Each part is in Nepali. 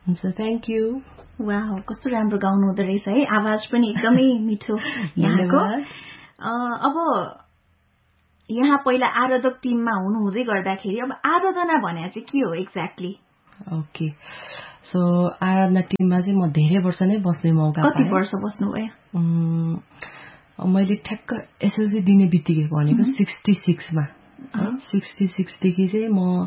हुन्छ, थ्याङ्क यू। वाह, कस्तो राम्रो गाउनु हुँदो रहेछ है, आवाज पनि एकदमै मिठो यहाँको। अब यहाँ पहिला आराधक टिममा हुनुहुँदै गर्दाखेरि अब आराधना भने चाहिँ के हो एक्ज्याक्टली? ओके, सो आराधना टिममा चाहिँ म धेरै वर्ष नै बस्ने मौका पाएँ। कति वर्ष बस्नुभयो? मैले ठ्याक्क एसएलसी दिने बित्तिकै भनेको 66मा, 66देखि चाहिँ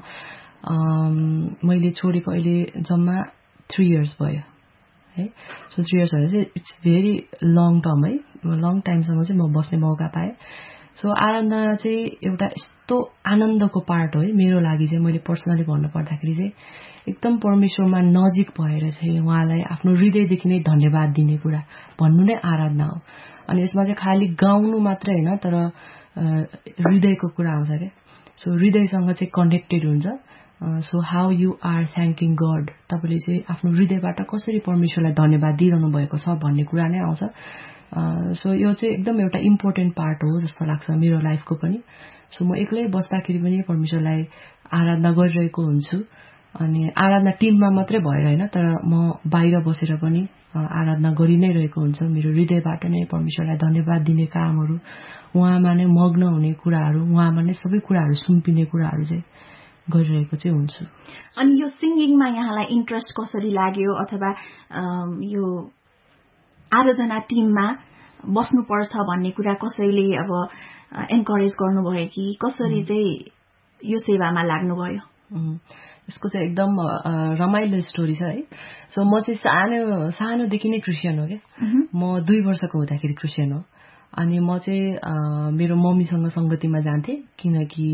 मैले छोडेको अहिले जम्मा 3 इयर्स भयो है। सो 3 इयर्स भने चाहिँ इट्स भेरी लङ टर्म है, लङ टाइमसम्म चाहिँ म बस्ने मौका पाएँ। सो आराधना चाहिँ एउटा यस्तो आनन्दको पार्ट हो है मेरो लागि चाहिँ। मैले पर्सनली भन्नु पर्दाखेरि चाहिँ एकदम परमेश्वरमा नजिक भएर चाहिँ उहाँलाई आफ्नो हृदयदेखि नै धन्यवाद दिने कुरा भन्नु नै आराधना हो। अनि यसमा चाहिँ खालि गाउनु मात्रै होइन, तर हृदयको कुरा आउँछ क्या। सो हृदयसँग चाहिँ कनेक्टेड हुन्छ। So how you are thanking God, तपाईँले चाहिँ आफ्नो हृदयबाट कसरी परमेश्वरलाई धन्यवाद दिइरहनु भएको छ भन्ने कुरा नै आउँछ। सो यो चाहिँ एकदम एउटा इम्पोर्टेन्ट पार्ट हो जस्तो लाग्छ मेरो लाइफको पनि। सो म एक्लै बस्दाखेरि पनि परमेश्वरलाई आराधना गरिरहेको हुन्छु। अनि आराधना टिममा मात्रै भएर होइन, तर म बाहिर बसेर पनि आराधना गरि नै रहेको हुन्छ। मेरो हृदयबाट नै परमेश्वरलाई धन्यवाद दिने कामहरू, उहाँमा नै मग्न हुने कुराहरू, उहाँमा नै सबै कुराहरू सुम्पिने कुराहरू चाहिँ गरिरहेको चाहिँ हुन्छु। अनि यो सिङ्गिङमा यहाँलाई इन्ट्रेस्ट कसरी लाग्यो, अथवा यो आराधना टिममा बस्नुपर्छ भन्ने कुरा कसैले अब एन्करेज गर्नुभयो कि कसरी चाहिँ यो सेवामा लाग्नुभयो? यसको चाहिँ एकदम रमाइलो स्टोरी छ है। सो म चाहिँ सानोदेखि नै क्रिस्चियन हो क्या। म 2 वर्षको हुँदाखेरि क्रिस्चियन हो। अनि म चाहिँ मेरो मम्मीसँग सङ्गतिमा जान्थेँ, किनकि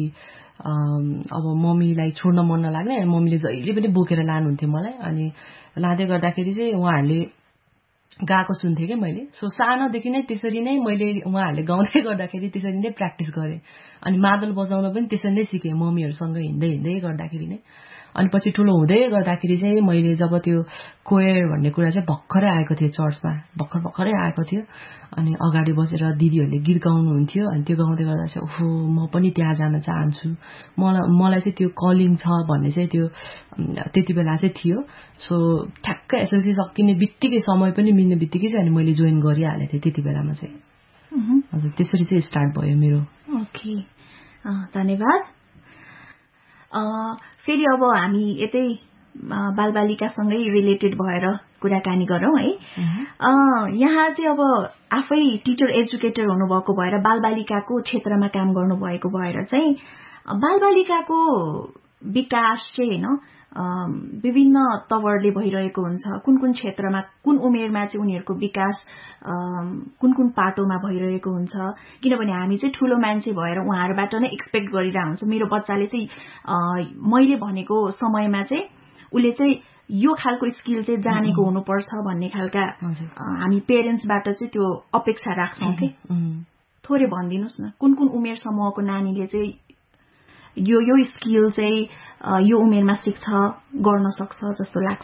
अब मम्मीलाई छोड्न मन नलाग्ने, मम्मीले जहिले पनि बोकेर लानुहुन्थ्यो मलाई। अनि लाँदै गर्दाखेरि चाहिँ उहाँहरूले गाएको सुन्थेँ क्या मैले। सो सानोदेखि नै त्यसरी नै मैले उहाँहरूले गाउँदै गर्दाखेरि त्यसरी नै प्र्याक्टिस गरेँ। अनि मादल बजाउन पनि त्यसरी नै सिकेँ, मम्मीहरूसँग हिँड्दै गर्दाखेरि नै। अनि पछि ठुलो हुँदै गर्दाखेरि चाहिँ मैले जब त्यो कोयर भन्ने कुरा चाहिँ भर्खरै आएको थियो चर्चमा, भर्खरै आएको थियो। अनि अगाडि बसेर दिदीहरूले गीत गाउनुहुन्थ्यो। अनि त्यो गाउँदै गर्दा चाहिँ ओहो म पनि त्यहाँ जान चाहन्छु, मलाई चाहिँ त्यो कलिङ छ भन्ने चाहिँ त्यो त्यति बेला चाहिँ थियो। सो ठ्याक्कै एसएलसी सकिने बित्तिकै, समय पनि मिल्ने बित्तिकै चाहिँ अनि मैले जोइन गरिहालेको थिएँ त्यति बेलामा चाहिँ। हजुर, त्यसरी चाहिँ स्टार्ट भयो मेरो। ओके, धन्यवाद। फेरि अब हामी यतै बालबालिकासँगै रिलेटेड भएर कुराकानी गरौँ है। यहाँ चाहिँ अब आफै टिचर एजुकेटर हुनुभएको भएर बालबालिकाको क्षेत्रमा काम गर्नुभएको भएर चाहिँ बालबालिकाको विकास चाहिँ होइन विभिन्न तवरले भइरहेको हुन्छ। कुन कुन क्षेत्रमा, कुन उमेरमा चाहिँ उनीहरूको विकास कुन कुन पाटोमा भइरहेको हुन्छ। किनभने हामी चाहिँ ठूलो मान्छे भएर उहाँहरूबाट नै एक्सपेक्ट गरिरहेको हुन्छ, मेरो बच्चाले चाहिँ मैले भनेको समयमा चाहिँ उसले चाहिँ यो खालको स्किल चाहिँ जानेको हुनुपर्छ भन्ने खालका हामी पेरेन्ट्सबाट चाहिँ त्यो अपेक्षा राख्छौँ कि। थोरै भनिदिनुहोस् न, कुन कुन उमेर समूहको नानीले चाहिँ यो स्किल चाहिँ यो उमेरमा सिक्छ, गर्न सक्छ जस्तो लाग्छ?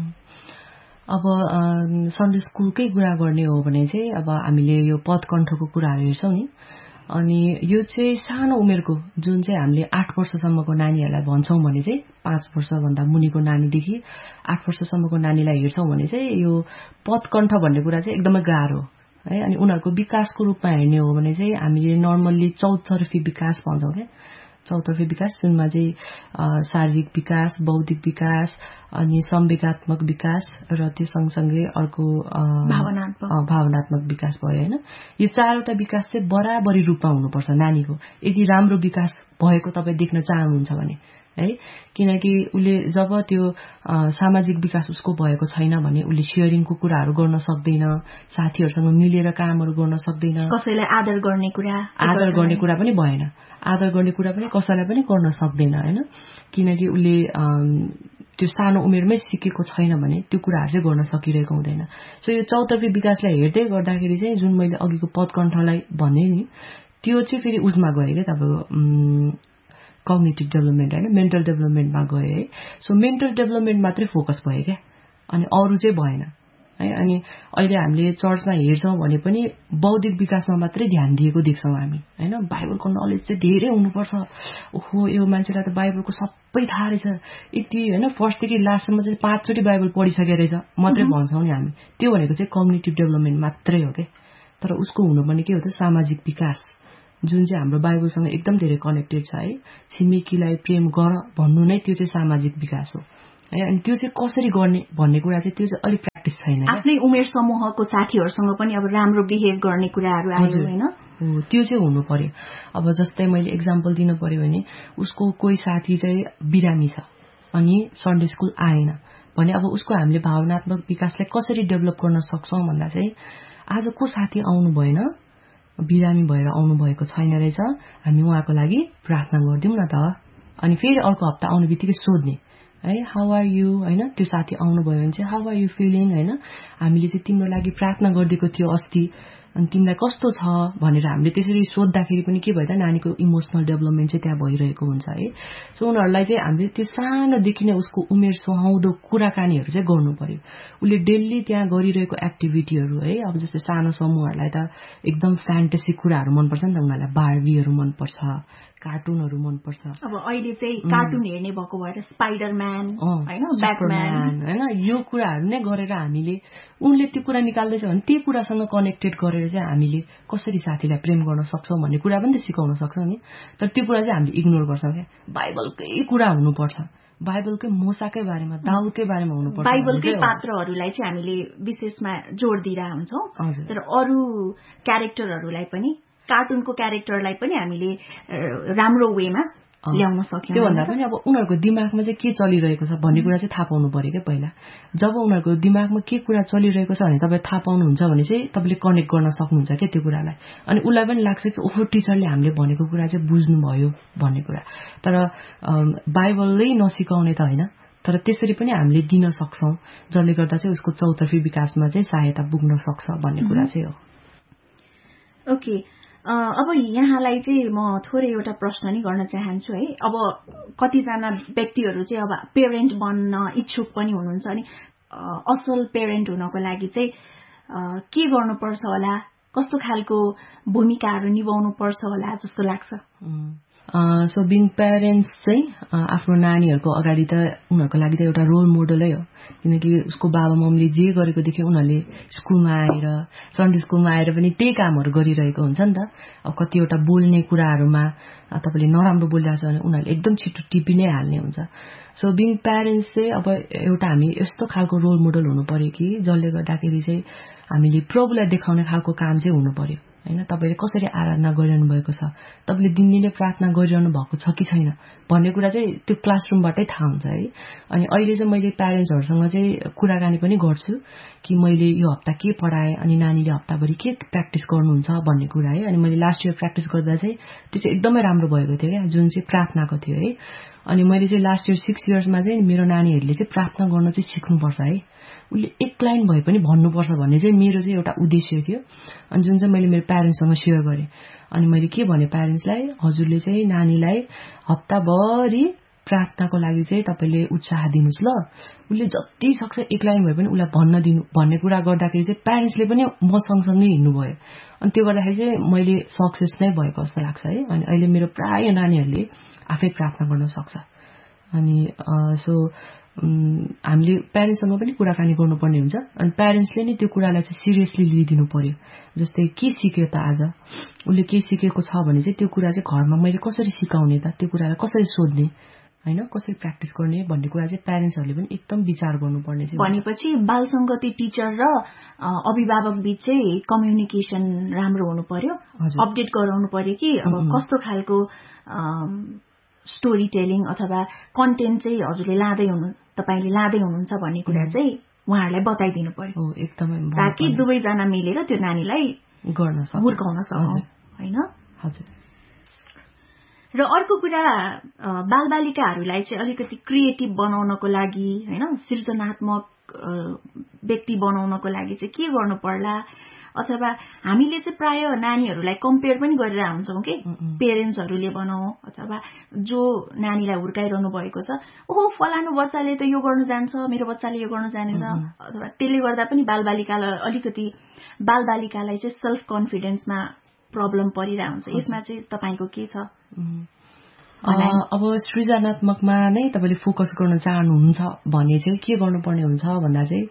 अब सन्डे स्कुलकै कुरा गर्ने हो भने चाहिँ अब हामीले यो पदकण्ठको कुराहरू हेर्छौँ नि। अनि यो चाहिँ सानो उमेरको, जुन चाहिँ हामीले 8 वर्षसम्मको नानीहरूलाई भन्छौँ भने चाहिँ 5 वर्षभन्दा मुनिको नानीदेखि 8 वर्षसम्मको नानीलाई हेर्छौँ भने चाहिँ यो पदकण्ठ भन्ने कुरा चाहिँ एकदमै गाह्रो है। अनि उनीहरूको विकासको रूपमा हेर्ने हो भने चाहिँ हामीले नर्मल्ली चौतर्फी विकास भन्छौँ क्या। चौतर्फी विकास, जुनमा चाहिँ शारीरिक विकास, बौद्धिक विकास, अनि संवेगात्मक विकास र त्यो सँगसँगै अर्को भावनात्मक विकास भयो होइन। यो 4वटा विकास चाहिँ बराबरी रूपमा हुनुपर्छ नानीको, यदि राम्रो विकास भएको तपाईँ देख्न चाहनुहुन्छ भने है। किनकि उसले जब त्यो सामाजिक विकास उसको भएको छैन भने उसले सेयरिङको कुराहरू गर्न सक्दैन, साथीहरूसँग मिलेर कामहरू गर्न सक्दैन, कसैलाई आदर गर्ने कुरा पनि भएन, आदर गर्ने कुरा पनि कसैलाई पनि गर्न सक्दैन होइन। किनकि उसले त्यो सानो उमेरमै सिकेको छैन भने त्यो कुराहरू चाहिँ गर्न सकिरहेको हुँदैन। सो यो चौतर्फी विकासलाई हेर्दै गर्दाखेरि चाहिँ जुन मैले अघिको पदकण्ठलाई भने नि, त्यो चाहिँ फेरि उसमा गयो क्या, तपाईँको कग्निटिभ डेभलपमेन्ट होइन, मेन्टल डेभलपमेन्टमा गयो है। सो मेन्टल डेभलपमेन्ट मात्रै फोकस भयो क्या, अनि अरू चाहिँ भएन। है। अनि अहिले हामीले चर्चमा हेर्छौँ भने पनि बौद्धिक विकासमा मात्रै ध्यान दिएको देख्छौँ हामी हैन। बाइबलको नलेज चाहिँ धेरै हुनुपर्छ, ओहो यो मान्छेलाई त बाइबलको सबै थाहा रहेछ, यति हैन फर्स्टदेखि लास्टसम्म चाहिँ 5 चोटि बाइबल पढिसके रहेछ मात्रै भन्छौँ नि हामी। त्यो भनेको चाहिँ कग्निटिभ डेभलपमेन्ट मात्रै हो के। तर उसको हुनुपर्ने के हो त, सामाजिक विकास, जुन चाहिँ हाम्रो बाइबलसँग एकदम धेरै कनेक्टेड छ है। छिमेकीलाई प्रेम गर भन्नु नै त्यो चाहिँ सामाजिक विकास हो है। अनि त्यो चाहिँ कसरी गर्ने भन्ने कुरा चाहिँ त्यो चाहिँ अलिक प्र्याक्टिस छैन। आफ्नै उमेर समूहको साथीहरूसँग पनि अब राम्रो बिहेभ गर्ने कुराहरू आयो हैन। हो, त्यो चाहिँ हुनु पर्यो। अब जस्तै मैले एक्जाम्पल दिन पर्यो भने उसको कोही साथी चाहिँ बिरामी छ अनि सन्डे स्कुल आएन भने अब उसको हामीले भावनात्मक विकासलाई कसरी डेभलप गर्न सक्छौँ भन्दा चाहिँ आज को साथी आउनु भएन, बिरामी भएर आउनु भएको छैन रहेछ, हामी उहाँको लागि प्रार्थना गरिदिउँ न त। अनि फेरि अर्को हप्ता आउने बित्तिकै सोध्ने है, हाउ आर यु हैन। त्यो साथी आउनु भयो भने चाहिँ हाउ आर यु फिलिङ हैन, हामीले चाहिँ तिम्रो लागि प्रार्थना गरिदिएको थियो अस्ति, अनि तिमीलाई कस्तो छ भनेर हामीले त्यसरी सोद्धाखेरि पनि के भयो त, नानीको इमोसनल डेभलपमेन्ट चाहिँ त्यहाँ भइरहेको हुन्छ है। सो उनीहरूलाई चाहिँ हामीले त्यो सानोदेखि नै उसको उमेर सुहाउँदो कुराकानीहरू चाहिँ गर्नु पर्यो। उसले डेली त्यहाँ गरिरहेको एक्टिभिटीहरू है, अब जस्तै सानो समूहहरूलाई त एकदम फ्यान्टेसी कुराहरू मनपर्छ नि त, उनीहरूलाई बार्बीहरू मनपर्छ, कार्टुनहरू मनपर्छ। अब अहिले चाहिँ कार्टुन हेर्ने भएको भएर स्पाइडरम्यान हैन, ब्याटम्यान हैन, यो कुराहरू नै गरेर हामीले उनले त्यो कुरा निकाल्दैछ भने त्यो कुरासँग कनेक्टेड गरेर चाहिँ हामीले कसरी साथीलाई प्रेम गर्न सक्छौँ भन्ने कुरा पनि त सिकाउन सक्छौँ नि। तर त्यो कुरा चाहिँ हामीले इग्नोर गर्छौँ क्या। बाइबलकै कुरा हुनुपर्छ, बाइबलकै मोसाकै बारेमा, दाउदकै बारेमा हुनुपर्छ, बाइबलकै पात्रहरूलाई चाहिँ हामीले विशेषमा जोड दिइरहेका हुन्छौँ। तर अरू क्यारेक्टरहरूलाई पनि, कार्टुनको क्यारेक्टरलाई पनि हामीले राम्रो वेमा ल्याउन सक्यौँ। त्योभन्दा पनि अब उनीहरूको दिमागमा चाहिँ के चलिरहेको छ भन्ने कुरा चाहिँ थाहा पाउनु पर्यो क्या पहिला। जब उनीहरूको दिमागमा के कुरा चलिरहेको छ भने तपाईँ थाहा पाउनुहुन्छ भने चाहिँ तपाईँले कनेक्ट गर्न सक्नुहुन्छ क्या त्यो कुरालाई। अनि उसलाई पनि लाग्छ कि ओहो टिचरले हामीले भनेको कुरा चाहिँ बुझ्नुभयो भन्ने कुरा। तर बाइबलले नसिकाउने त होइन, तर त्यसरी पनि हामीले दिन सक्छौँ जसले गर्दा चाहिँ उसको चौतर्फी विकासमा चाहिँ सहायता पुग्न सक्छ भन्ने कुरा चाहिँ हो। ओके, अब यहाँलाई चाहिँ म थोरै एउटा प्रश्न नि गर्न चाहन्छु है। अब कतिजना व्यक्तिहरू चाहिँ अब पेरेन्ट बन्न इच्छुक पनि हुनुहुन्छ, अनि असल पेरेन्ट हुनको लागि चाहिँ के गर्नुपर्छ होला, कस्तो खालको भूमिकाहरू निभाउनु पर्छ होला जस्तो लाग्छ? सो बिङ प्यारेन्ट्स चाहिँ आफ्नो नानीहरूको अगाडि त उनीहरूको लागि त एउटा रोल मोडलै हो, किनकि उसको बाबा मम्मीले जे गरेको देखे उनीहरूले स्कुलमा आएर, सन्डे स्कुलमा आएर पनि त्यही कामहरू गरिरहेको हुन्छ नि त। अब कतिवटा बोल्ने कुराहरूमा तपाईँले नराम्रो बोलिरहेको छ भने उनीहरूले एकदम छिटो टिपी नै हाल्ने हुन्छ। सो बिङ प्यारेन्ट्स चाहिँ अब एउटा हामी यस्तो खालको रोल मोडल हुनु पर्यो कि जसले गर्दाखेरि चाहिँ हामीले प्रभुलाई देखाउने खालको काम चाहिँ हुनु पर्यो हैन। तपाईँले कसरी आराधना गरिरहनु भएको छ, तपाईँले दिनदिनै प्रार्थना गरिरहनु भएको छ कि छैन भन्ने कुरा चाहिँ त्यो क्लासरुमबाटै थाहा हुन्छ है। अनि अहिले चाहिँ मैले प्यारेन्ट्सहरूसँग चाहिँ कुराकानी पनि गर्छु कि मैले यो हप्ता के पढाएँ, अनि नानीले हप्ताभरि के प्र्याक्टिस गर्नुहुन्छ भन्ने कुरा है। अनि मैले लास्ट इयर प्र्याक्टिस गर्दा चाहिँ त्यो चाहिँ एकदमै राम्रो भएको थियो क्या, जुन चाहिँ प्रार्थनाको थियो है। अनि मैले चाहिँ लास्ट इयर 6 इयर्समा चाहिँ मेरो नानीहरूले चाहिँ प्रार्थना गर्न चाहिँ सिक्नुपर्छ है, उसले एक लाइन भए पनि भन्नुपर्छ भन्ने चाहिँ मेरो चाहिँ एउटा उद्देश्य थियो। अनि जुन चाहिँ मैले मेरो प्यारेन्ट्ससँग सेयर गरेँ, अनि मैले के भने प्यारेन्ट्सलाई, हजुरले चाहिँ नानीलाई हप्ताभरि प्रार्थनाको लागि चाहिँ तपाईँले उत्साह दिनुहोस् ल, उसले जति सक्छ एक लाइन भए पनि उसलाई भन्न दिनु भन्ने कुरा गर्दाखेरि चाहिँ प्यारेन्ट्सले पनि म सँगसँगै हिँड्नुभयो। अनि त्यो गर्दाखेरि चाहिँ मैले सक्सेस नै भएको जस्तो लाग्छ है। अनि अहिले मेरो प्राय नानीहरूले आफै प्रार्थना गर्न सक्छ। अनि सो हामीले प्यारेन्ट्ससँग पनि कुराकानी गर्नुपर्ने हुन्छ। अनि प्यारेन्ट्सले नै त्यो कुरालाई चाहिँ सिरियसली लिइदिनु पर्यो। जस्तै के सिक्यो त आज, उसले के सिकेको छ भने चाहिँ त्यो कुरा चाहिँ घरमा मैले कसरी सिकाउने त, त्यो कुरालाई कसरी सोध्ने हैन, कसरी प्र्याक्टिस गर्ने भन्ने कुरा चाहिँ प्यारेन्ट्सहरूले पनि एकदम विचार गर्नुपर्ने छ। भनेपछि बाल संगति टिचर र अभिभावक बीच चाहिँ कम्युनिकेसन राम्रो हुनु पर्यो, अपडेट गराउनु पर्यो कि अब कस्तो खालको स्टोरी टेलिङ अथवा कन्टेन्ट चाहिँ हजुरले तपाईले लाँदै हुनुहुन्छ भन्ने कुरा चाहिँ उहाँहरूलाई बताइदिनु पर्यो एकदमै, ताकि दुवैजना मिलेर त्यो नानीलाई गर्न सक्छ, हुर्काउन सक्छ हैन। हजुर। र अर्को कुरा, बालबालिकाहरूलाई चाहिँ अलिकति क्रिएटिभ बनाउनको लागि हैन, सृजनात्मक व्यक्ति बनाउनको लागि चाहिँ के गर्नु पर्ला, अथवा हामीले चाहिँ प्राय नानीहरूलाई कम्पेयर पनि गरेर हुन्छौँ कि पेरेन्ट्सहरूले भनौँ अथवा जो नानीलाई हुर्काइरहनु भएको छ ओहो फलानु बच्चाले त यो गर्नु जान्छ मेरो बच्चाले यो गर्नु जानेन अथवा त्यसले गर्दा पनि बालबालिकालाई चाहिँ सेल्फ कन्फिडेन्समा प्रब्लम परिरहेको हुन्छ यसमा चाहिँ तपाईको के छ अब सृजनात्मकमा नै तपाईले फोकस गर्न चाहनुहुन्छ भने चाहिँ के गर्नुपर्ने हुन्छ भन्दा चाहिँ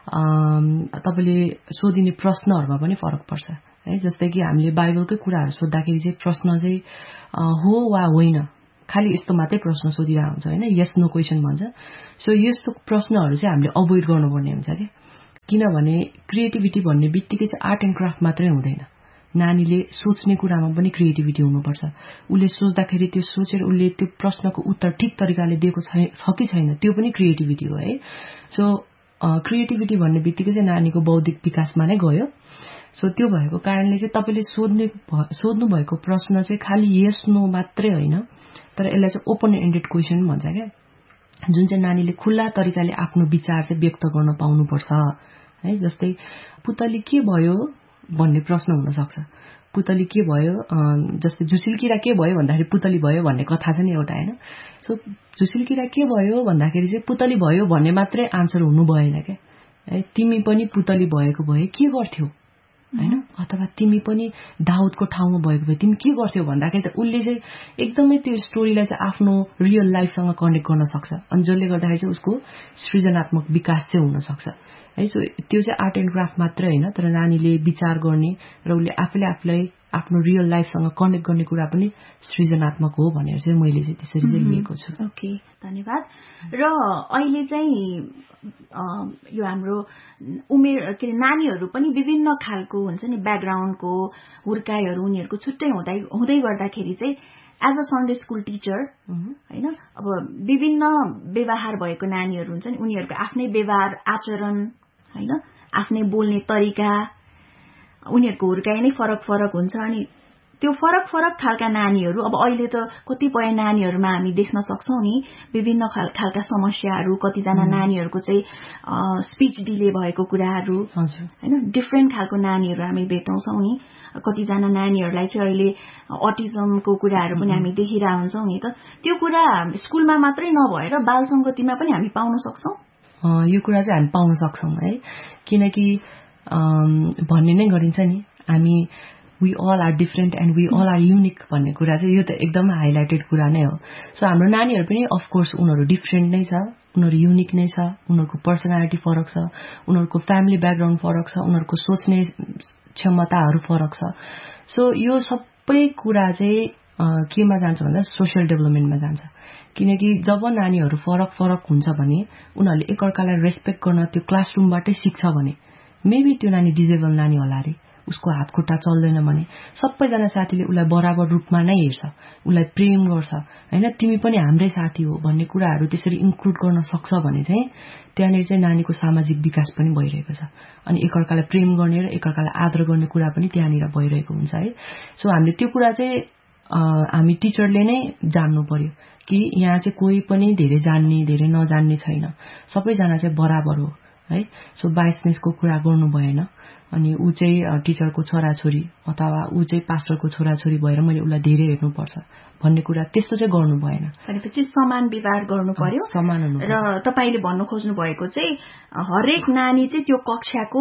तपाईले सोधिने प्रश्नहरुमा पनि फरक पर्छ है जस्तै कि हामीले बाइबलकै कुराहरु सोध्दाखेरि चाहिँ प्रश्न चाहिँ हो वा होइन खाली यस्तो मात्रै प्रश्न सोधिरा हुन्छ हैन यस नो क्वेशन भन्छ सो यस्तो प्रश्नहरु चाहिँ हामीले अभोइड गर्नुपर्ने हुन्छ के किनभने क्रिएटिभिटी भन्ने बित्तिकै चाहिँ आर्ट एन्ड क्राफ्ट मात्रै हुँदैन नानीले सोच्ने कुरामा पनि क्रिएटिभिटी हुनुपर्छ उले सोच्दाखेरि त्यो सोचेर उले त्यो प्रश्नको उत्तर ठीक तरिकाले दिएको छ कि छैन त्यो पनि क्रिएटिभिटी हो है सो क्रिएटिभिटी भन्ने बित्तिकै चाहिँ नानीको बौद्धिक विकासमा नै गयो सो त्यो भएको कारणले चाहिँ तपाईले सोध्नु भएको प्रश्न चाहिँ खाली यस नो मात्रै होइन तर यसलाई चाहिँ ओपन एन्डेड क्वेशन भन्छ के जुन चाहिँ नानीले खुल्ला तरिकाले आफ्नो विचार चाहिँ व्यक्त गर्न पाउनुपर्छ है जस्तै पुतली के भयो भन्ने प्रश्न हुन सक्छ पुतली के भयो जस्तै झुसिलकिरा के भयो भन्दाखेरि पुतली भयो भन्ने कथा छ नि एउटा हैन सो झुसिलकिरा के भयो भन्दाखेरि चाहिँ पुतली भयो भन्ने मात्रै आन्सर हुनु भएन के है तिमी पनि पुतली भएको भए के गर्थ्यौ हैन अथवा तिमी पनि दाउदको ठाउँमा भएको भए तिमी के गर्थ्यौ भन्दाखेरि त उले चाहिँ एकदमै त्यो स्टोरीलाई चाहिँ आफ्नो रियल लाइफसँग कनेक्ट गर्न सक्छ अनि जसले गर्दाखेरि चाहिँ उसको सृजनात्मक विकास चाहिँ हुन सक्छ है सो त्यो चाहिँ आर्ट एन्ड क्राफ्ट मात्रै हैन तर नानीले विचार गर्ने र उले आफूलाई आफ्नो रियल लाइफसँग कनेक्ट गर्ने कुरा पनि सृजनात्मक हो भनेर चाहिँ मैले चाहिँ त्यसरी चाहिँ लिएको छु ओके धन्यवाद र अहिले चाहिँ यो हाम्रो उमेर के नानीहरू पनि विभिन्न खालको हुन्छ नि ब्याकग्राउन्डको हुर्काइहरू उनीहरूको छुट्टै हुँदै गर्दाखेरि चाहिँ as a Sunday school teacher हैन अब विभिन्न व्यवहार भएको नानीहरू हुन्छ नि उनीहरूको आफ्नै व्यवहार आचरण हैन आफ्नै बोल्ने तरिका उनीहरूको हुर्काइ नै फरक हुन्छ अनि त्यो फरक खालका नानीहरू अब अहिले त कतिपय नानीहरूमा हामी देख्न सक्छौं नि विभिन्न खालका समस्याहरू कतिजना नानीहरूको चाहिँ स्पीच डिले भएको कुराहरू हैन डिफरेन्ट खालको नानीहरू हामी भेट्छौं नि कतिजना नानीहरूलाई चाहिँ अहिले अटिजमको कुराहरू पनि हामी देखिरा हुन्छौं नि त त्यो कुरा स्कुलमा मात्रै नभएर बाल संगतिमा पनि हामी पाउन सक्छौं यो कुरा चाहिँ हामी पाउन सक्छौं है किनकि भन्ने नै गरिन्छ नि हामी we all are different and we all are unique भन्ने कुरा चाहिँ यो त एकदम हाइलाइटेड कुरा नै हो सो हाम्रो नानीहरू पनि अफ कोर्स उनीहरू डिफरेन्ट नै छ उनीहरू युनिक नै छ उनीहरूको पर्सनालिटी फरक छ उनीहरूको फ्यामिली ब्याकग्राउन्ड फरक छ उनीहरूको सोच्ने क्षमताहरू फरक छ सो यो सबै कुरा चाहिँ केमा जान्छ भन्दा सोशल डेभलपमेन्टमा जान्छ किनकि जब नानीहरू फरक हुन्छ भने उनीहरूले एकअर्कालाई रेस्पेक्ट गर्न त्यो क्लासरुमबाटै सिक्छ भने मेबी त्यो नानी डिजेबल नानी होला रे उसको हात खुट्टा चल्दैन भने सबैजना साथीले उलाई बराबर रूपमा नै हेर्छ उलाई प्रेम गर्छ हैन तिमी पनि हाम्रै साथी हो भन्ने कुराहरू त्यसरी इन्क्लुड गर्न सक्छ भने चाहिँ त्यहाँनिर चाहिँ नानीको सामाजिक विकास पनि भइरहेको छ अनि एकअर्कालाई प्रेम गर्ने र एकअर्कालाई आदर गर्ने कुरा पनि त्यहाँनिर भइरहेको हुन्छ है सो हामीले त्यो कुरा चाहिँ हामी टिचरले नै जान्नु पर्यो कि यहाँ चाहिँ कोही पनि धेरै जान्ने धेरै नजान्ने छैन सबैजना चाहिँ बराबर हो है सो बायसनेसको कुरा गर्नु भएन अनि उ चाहिँ टिचरको छोराछोरी अथवा उ चाहिँ पास्टरको छोराछोरी भएर मैले उलाई धेरै हेर्नुपर्छ भन्ने कुरा त्यस्तो चाहिँ गर्नु भएन भनेपछि समान व्यवहार गर्नु पर्यो समान हुनु र तपाईले भन्नु खोज्नु भएको चाहिँ हरेक नानी चाहिँ त्यो कक्षाको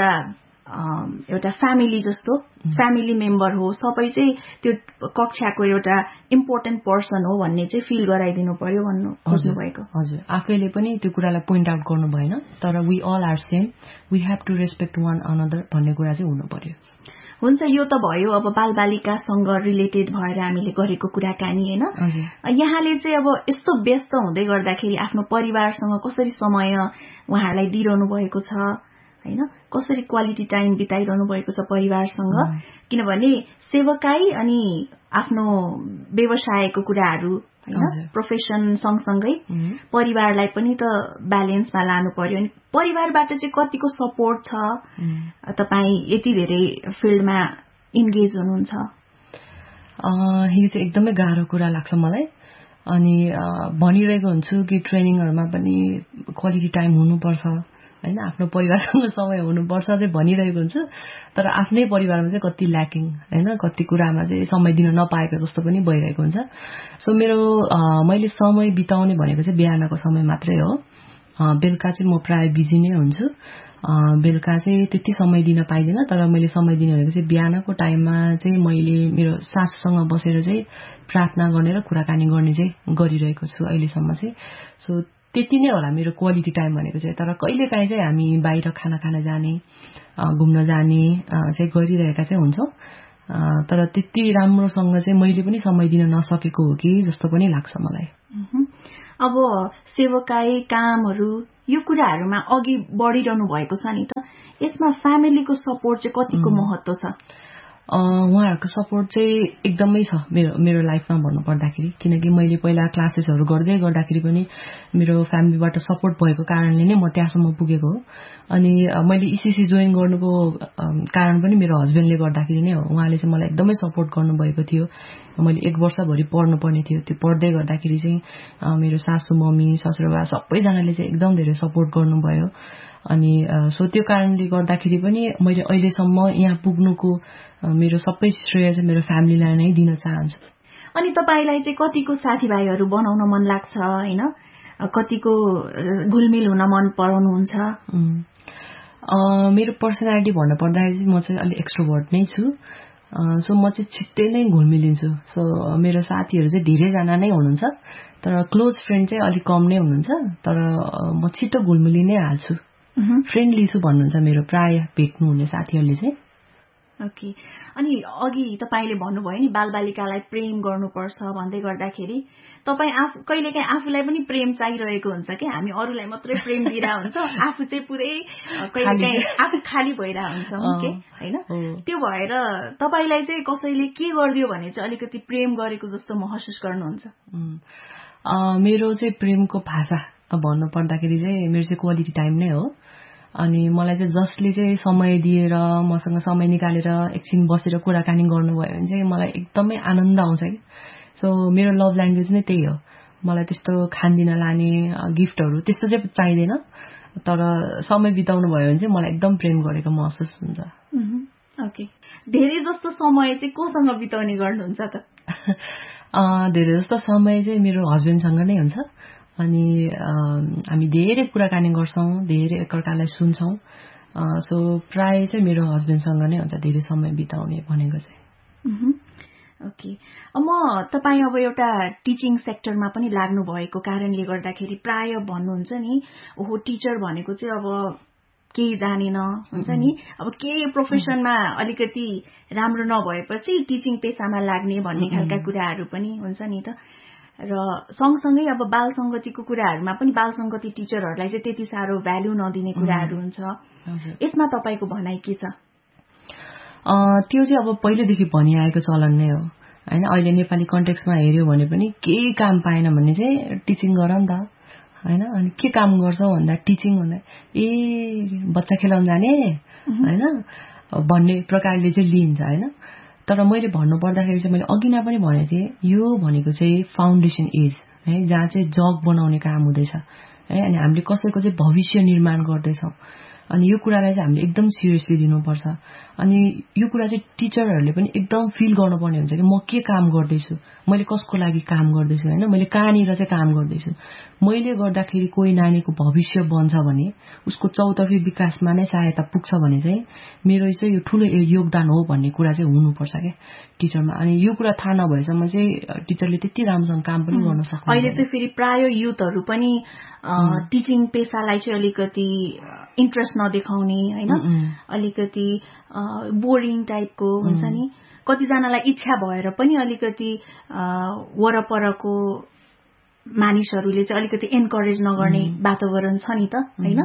एउटा फ्यामिली जस्तो फ्यामिली मेम्बर हो सबै चाहिँ त्यो कक्षाको एउटा इम्पोर्टेन्ट पर्सन हो भन्ने चाहिँ फिल गराइदिनु पर्यो भन्नु खोज्नु भएको हजुर आफैले पनि त्यो कुरालाई पोइन्ट आउट गर्नु भएन तर we all are same we have to respect one another भन्ने कुरा चाहिँ हुनु पर्यो हुन्छ यो त भयो अब बालबालिकासँग रिलेटेड भएर हामीले गरेको कुराकानी हैन यहाँले चाहिँ अब यस्तो व्यस्त हुँदै गर्दाखेरि आफ्नो परिवारसँग कसरी समय उहाँहरूलाई दिइरहनु भएको छ हैन कसरी क्वालिटी टाइम बिताइरहनु भएको छ परिवारसँग किनभने सेवकाई अनि आफ्नो व्यवसायको कुराहरू हैन प्रोफेसन सँगसँगै परिवारलाई पनि त ब्यालेन्समा लानु पर्यो अनि परिवारबाट चाहिँ कतिको सपोर्ट छ तपाई यति धेरै फिल्डमा इन्गेज हुनुहुन्छ यो चाहिँ एकदमै गाह्रो कुरा लाग्छ मलाई अनि भनिरहेको हुन्छु कि ट्रेनिङहरुमा पनि क्वालिटी टाइम हुनुपर्छ हैन आफ्नो परिवारसँग समय हुनुपर्छ चाहिँ भनिरहेको हुन्छु तर आफ्नै परिवारमा चाहिँ कति ल्याकिङ हैन कति कुरामा चाहिँ समय दिन नपाएको जस्तो पनि भइरहेको हुन्छ सो मैले समय बिताउने भनेको चाहिँ बिहानको समय मात्रै हो बेलुका चाहिँ म प्राय बिजी नै हुन्छु बेलुका चाहिँ त्यति समय दिन पाइदिन तर मैले समय दिने भनेको चाहिँ बिहानको टाइममा चाहिँ मैले मेरो सासूसँग बसेर चाहिँ प्रार्थना गर्ने र कुराकानी गर्ने चाहिँ गरिरहेको छु अहिलेसम्म चाहिँ सो त्यति नै होला मेरो क्वालिटी टाइम भनेको चाहिँ तर कहिलेकाहीँ चाहिँ हामी बाहिर खाना खान जाने घुम्न जाने चाहिँ गरिरहेका चाहिँ हुन्छौँ तर त्यति राम्रोसँग चाहिँ मैले पनि समय दिन नसकेको हो कि जस्तो पनि लाग्छ मलाई अब सेवाकाई कामहरू यो कुराहरूमा अघि बढिरहनु भएको छ नि त यसमा फ्यामिलीको सपोर्ट चाहिँ कतिको महत्त्व छ उहाँहरूको सपोर्ट चाहिँ एकदमै छ मेरो लाइफमा भन्नुपर्दाखेरि किनकि मैले पहिला क्लासेसहरू गर्दै गर्दाखेरि पनि मेरो फ्यामिलीबाट सपोर्ट भएको कारणले नै म त्यहाँसम्म पुगेको हो अनि मैले इसिसी जोइन गर्नुको कारण पनि मेरो हस्बेन्डले गर्दाखेरि नै हो उहाँले चाहिँ मलाई एकदमै सपोर्ट गर्नुभएको थियो मैले 1 वर्षभरि पढ्नुपर्ने थियो त्यो पढ्दै गर्दाखेरि चाहिँ मेरो सासू मम्मी ससुराबा सबैजनाले चाहिँ एकदम धेरै सपोर्ट गर्नुभयो अनि सो त्यो कारणले गर्दाखेरि पनि मैले अहिलेसम्म यहाँ पुग्नुको मेरो सबै श्रेय चाहिँ मेरो फ्यामिलीलाई नै दिन चाहन्छु अनि तपाईलाई चाहिँ कतिको साथीभाइहरू बनाउन मन लाग्छ हैन कतिको घुलमिल हुन मन पराउनुहुन्छ मेरो पर्सनालिटी भन्न पर्दाखेरि चाहिँ म चाहिँ अलि एक्स्ट्रोभर्ट नै छु सो म चाहिँ छिट्टै नै घुलमिलिन्छु सो मेरो साथीहरू चाहिँ धेरैजना नै हुनुहुन्छ तर क्लोज फ्रेन्ड चाहिँ अलिक कम नै हुनुहुन्छ तर म छिट्टो घुलमिलि नै हाल्छु फ्रेन्डली छु भन्नुहुन्छ मेरो प्राय भेट्नु हुने साथीहरूले चाहिँ ओके अनि अघि तपाईले भन्नुभयो नि बालबालिकालाई प्रेम गर्नुपर्छ भन्दै गर्दाखेरि तपाई कहिलेकाहीँ आफूलाई पनि प्रेम चाहिरहेको हुन्छ कि हामी अरूलाई मात्रै प्रेम दिइरा हुन्छ आफू चाहिँ पुरै कहिलेकाहीँ आफू खाली भइरा हुन्छ के हैन त्यो भएर तपाईलाई चाहिँ कसैले के गर्दियो भने चाहिँ अलिकति प्रेम गरेको जस्तो महसुस गर्नुहुन्छ मेरो चाहिँ प्रेमको भाषा भन्नु पर्दाखेरि चाहिँ मेरो चाहिँ क्वालिटी टाइम नै हो अनि मलाई चाहिँ जसले चाहिँ समय दिएर मसँग समय निकालेर एकछिन बसेर कुराकानी गर्नुभयो भने चाहिँ मलाई एकदमै आनन्द आउँछ कि सो मेरो लभ ल्याङ्ग्वेज नै त्यही हो मलाई त्यस्तो खानदिन लाने गिफ्टहरू त्यस्तो चाहिँ चाहिँदैन तर समय बिताउनु भयो भने चाहिँ मलाई एकदम प्रेम गरेको महसुस हुन्छ ओके धेरै जस्तो समय चाहिँ कोसँग बिताउने गर्नुहुन्छ त धेरै जस्तो समय चाहिँ मेरो हस्बेन्डसँग नै हुन्छ अनि हामी धेरै कुराकानी गर्छौं धेरै एकअर्कालाई सुन्छौं सो प्राय चाहिँ मेरो हस्बेन्डसँग नै हुन्छ धेरै समय बिताउने भनेको चाहिँ ओके तपाई अब एउटा टिचिङ सेक्टरमा पनि लाग्नु भएको कारणले गर्दाखेरि प्राय भन्नुहुन्छ नि ओहो टिचर भनेको चाहिँ अब केही जानेन हुन्छ नि अब केही प्रोफेसनमा अलिकति राम्रो नभएपछि टिचिङ पेसामा लाग्ने भन्ने खालका कुराहरू पनि हुन्छ नि त र सँगसँगै अब बाल संगतिको कुराहरूमा पनि बाल संगति टिचरहरूलाई चाहिँ त्यति साह्रो भ्यालु नदिने कुराहरू हुन्छ यसमा तपाईको भनाइ के छ त्यो चाहिँ अब पहिलेदेखि भनिआएको चलन नै हो हैन अहिले नेपाली कन्टेक्स्टमा हेर्यो भने पनि केही काम पाएन भने चाहिँ टिचिङ गर नि त हैन अनि के काम गर्छौ भन्दा टिचिङ भन्दा बच्चा खेलाउन जाने हैन भन्ने प्रकारले चाहिँ लिइन्छ हैन तर मैले भन्नु पर्दाखेरि चाहिँ मैले अघि नै पनि भनेको थिएँ यो भनेको चाहिँ फाउन्डेसन एज है जहाँ चाहिँ जग बनाउने काम हुँदैछ है अनि हामीले कसैको चाहिँ भविष्य निर्माण गर्दैछौं अनि यो कुरालाई चाहिँ हामीले एकदम सिरियसली लिनुपर्छ अनि यो कुरा चाहिँ टिचरहरूले पनि एकदम फिल गर्नुपर्ने हुन्छ कि म के काम गर्दैछु मैले कसको लागि काम गर्दैछु हैन मैले कहाँनिर चाहिँ काम गर्दैछु मैले गर्दाखेरि कोही नानीको भविष्य बन्छ भने उसको चौतर्फी विकासमा नै सहायता पुग्छ भने चाहिँ मेरो चाहिँ यो ठूलो योगदान हो भन्ने कुरा चाहिँ हुनुपर्छ के टिचरमा अनि यो कुरा थाहा नभएसम्म चाहिँ टिचरले त्यति राम्रोसँग काम पनि गर्न सक्दैन अहिले चाहिँ फेरि प्राय युथहरू पनि टिचिङ पेसालाई चाहिँ अलिकति इन्ट्रेस्ट नदेखाउने हैन अलिकति बोरिङ टाइपको हुन्छ नि कतिजनालाई इच्छा भएर पनि अलिकति वरपरको मानिसहरूले चाहिँ अलिकति एन्करेज नगर्ने वातावरण छ नि त हैन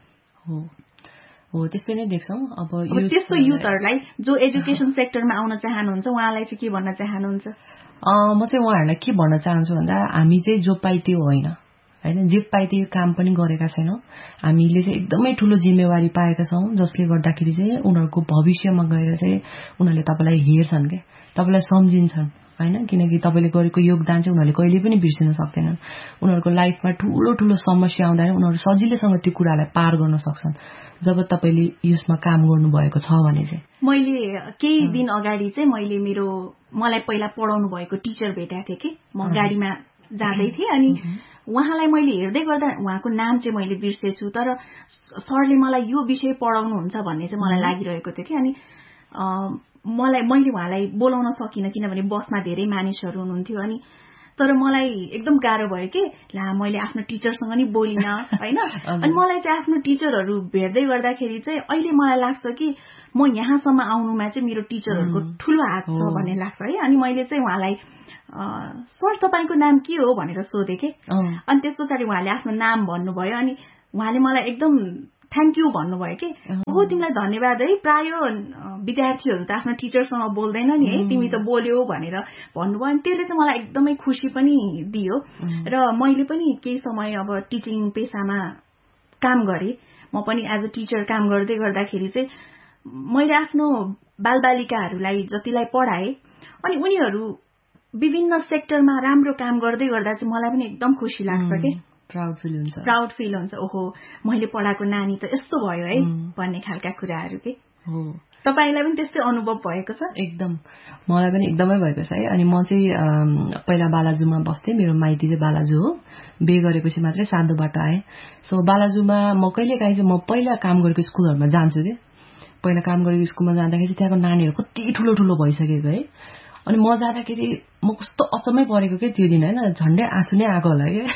हो त्यस्तै नै देख्छौं अब त्यस्तो युथहरूलाई जो एजुकेसन सेक्टरमा आउन चाहनुहुन्छ उहाँलाई चाहिँ के भन्न चाहनुहुन्छ म चाहिँ उहाँहरूलाई के भन्न चाहन्छु भन्दा हामी चाहिँ जो पाइ त्यो होइन हैन जे पाइ त्यो काम पनि गरेका छैनौं हामीले चाहिँ एकदमै ठूलो जिम्मेवारी पाएका छौं जसले गर्दाखेरि चाहिँ उनीहरुको भविष्यमा गएर चाहिँ उनीहरुले तपाईलाई हेर्छन् के तपाईलाई सम्झिन्छन् हैन, किनकि तपाईले गरेको योगदान चाहिँ उनीहरूले कहिले पनि बिर्सिन सक्दैनन्। उनीहरूको लाइफमा ठूलो ठूलो समस्या आउँदा उनीहरू सजिलैसँग त्यो कुरालाई पार गर्न सक्छन् जब तपाईले यसमा काम गर्नुभएको छ भने चाहिँ। मैले केही दिन अगाडि चाहिँ मलाई पहिला पढाउनु भएको टिचर भेटेको थिएँ कि म गाडीमा जाँदै थिएँ, अनि उहाँलाई मैले हेर्दै गर्दा उहाँको नाम चाहिँ मैले बिर्सेछु, तर सरले मलाई यो विषय पढाउनुहुन्छ भन्ने चाहिँ मलाई लागिरहेको थियो कि। अनि मैले उहाँलाई बोलाउन सकिनँ किनभने बसमा धेरै मानिसहरू हुनुहुन्थ्यो, अनि तर मलाई एकदम गाह्रो भयो कि मैले आफ्नो टिचरसँग नि बोलिनँ हैन। अनि मलाई चाहिँ आफ्नो टिचरहरू भेट्दै गर्दाखेरि चाहिँ अहिले मलाई लाग्छ कि म यहाँसम्म आउनुमा चाहिँ मेरो टिचरहरूको ठूलो हात छ भन्ने लाग्छ है। अनि मैले चाहिँ उहाँलाई सर तपाईको नाम के हो भनेर सोधेँ कि, अनि त्यस पछाडि उहाँले आफ्नो नाम भन्नुभयो, अनि उहाँले मलाई एकदम थ्याङ्क यू भन्नुभयो कि ओहो तिमीलाई धन्यवाद है, प्राय विद्यार्थीहरू त आफ्नो टिचरसँग बोल्दैन नि है, तिमी त बोल्यौ भनेर भन्नुभयो। अनि त्यसले चाहिँ मलाई एकदमै खुसी पनि दियो र मैले पनि केही समय अब टिचिङ पेसामा काम गरेँ। म पनि एज अ टिचर काम गर्दै गर्दाखेरि चाहिँ मैले आफ्नो बालबालिकाहरूलाई जतिलाई पढाएँ अनि उनीहरू विभिन्न सेक्टरमा राम्रो काम गर्दै गर्दा चाहिँ मलाई पनि एकदम खुसी लाग्छ कि, प्राउड फिल हुन्छ। ओहो मैले पढाएको नानी त यस्तो भयो है भन्ने खालका कुराहरू के। तपाईलाई पनि त्यस्तै अनुभव भएको छ? एकदम, मलाई पनि एकदमै भएको छ है। अनि म चाहिँ पहिला बालाजुमा बस्थेँ, मेरो माइती चाहिँ बालाजु हो। बे गरेपछि मात्रै सान्दोबाट आएँ। सो बालाजुमा म कहिलेकाहीँ चाहिँ म पहिला काम गरेको स्कुलहरूमा जान्छु कि, पहिला काम गरेको स्कुलमा जाँदाखेरि त्यहाँको नानीहरू कति ठुलो ठुलो भइसकेको है। अनि म जाँदाखेरि म कस्तो अचम्मै परेको के त्यो दिन हैन, झन्डै आँसु नै आएको होला के।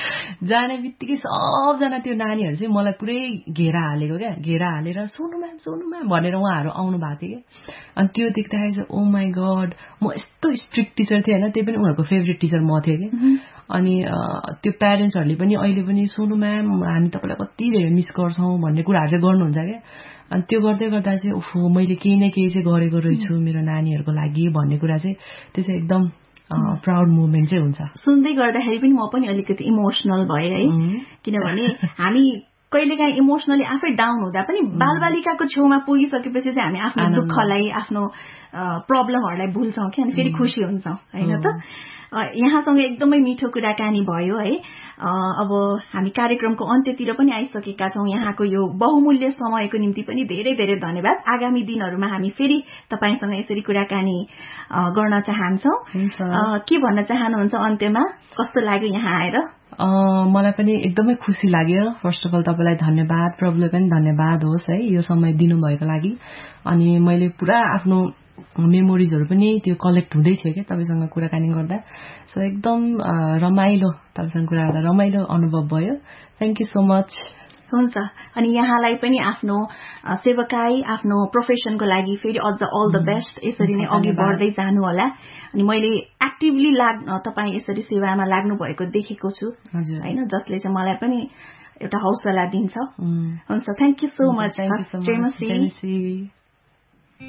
जाने बित्तिकै सबजना त्यो नानीहरू चाहिँ मलाई पुरै घेरा हालेको क्या, घेरा हालेर सोनु म्याम भनेर उहाँहरू आउनु भएको थियो कि। अनि त्यो देख्दाखेरि चाहिँ ओ माई गड, म यस्तो स्ट्रिक्ट टिचर थिएँ हैन, त्यही पनि उनीहरूको फेभरेट टिचर म थिएँ कि। अनि त्यो प्यारेन्ट्सहरूले पनि अहिले पनि सोनु म्याम हामी तपाईँलाई कति धेरै मिस गर्छौँ भन्ने कुराहरू चाहिँ गर्नुहुन्छ क्या। अनि त्यो गर्दै गर्दा चाहिँ ओहो मैले केही न केही चाहिँ गरेको रहेछु मेरो नानीहरूको लागि भन्ने कुरा चाहिँ त्यो चाहिँ एकदम प्राउड मोमेन्ट चाहिँ हुन्छ। सुन्दै गर्दाखेरि पनि म पनि अलिकति इमोसनल भएँ है, किनभने हामी कहिलेकाहीँ इमोसनली आफै डाउन हुँदा पनि बालबालिकाको छेउमा पुगिसकेपछि चाहिँ हामी आफ्नो दुःखलाई आफ्नो प्रब्लमहरूलाई भुल्छौँ कि, अनि फेरि खुसी हुन्छौँ हैन त। यहाँसँग एकदमै मिठो कुराकानी भयो है। अब हामी कार्यक्रमको अन्त्यतिर पनि आइसकेका छौँ। यहाँको यो बहुमूल्य समयको निम्ति पनि धेरै धेरै धन्यवाद। आगामी दिनहरूमा हामी फेरि तपाईसँग यसरी कुराकानी गर्न चाहन्छौँ। के भन्न चाहनुहुन्छ अन्त्यमा? कस्तो लाग्यो यहाँ आएर? मलाई पनि एकदमै खुसी लाग्यो। फर्स्ट अफ अल तपाईँलाई धन्यवाद, प्रभुलाई पनि धन्यवाद होस् है यो समय दिनुभएको लागि। अनि मैले पुरा आफ्नो मेमोरिजहरू पनि त्यो कलेक्ट हुँदै थियो क्या तपाईसँग कुराकानी गर्दा। सो एकदम रमाइलो, तपाईसँग कुरा गर्दा रमाइलो अनुभव भयो। Thank you so much. हुन्छ। अनि यहाँलाई पनि आफ्नो सेवाकाई आफ्नो प्रोफेसनको लागि फेरि अझ अल द बेस्ट, यसरी नै अघि बढ्दै जानु होला। अनि मैले एक्टिभली तपाईँ यसरी सेवामा लाग्नु भएको देखेको छु हैन, जसले चाहिँ मलाई पनि एउटा हौसला दिन्छ। हुन्छ, थ्याङ्क यू सो मच। जय मसी।